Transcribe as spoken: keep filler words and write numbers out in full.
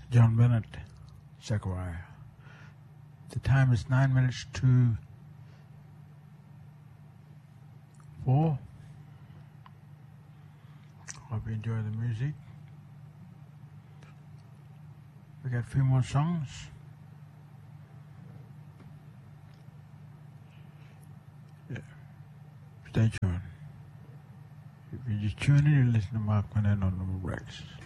John Bennett, Zechariah. The time is nine minutes to four. Hope you enjoy the music. We got a few more songs. Yeah. Stay tuned. If you just tune in, you listen to Mark Manon on the Rex.